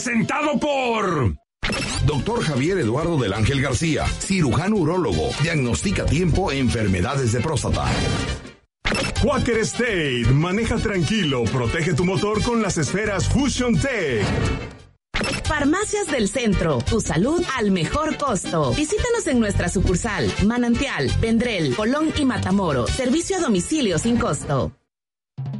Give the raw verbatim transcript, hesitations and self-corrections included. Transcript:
presentado por... Doctor Javier Eduardo del Ángel García, cirujano urólogo, diagnostica a tiempo enfermedades de próstata. Quaker State, maneja tranquilo, protege tu motor con las esferas Fusion Tech. Farmacias del Centro, tu salud al mejor costo. Visítanos en nuestra sucursal, Manantial, Vendrell, Colón y Matamoros. Servicio a domicilio sin costo.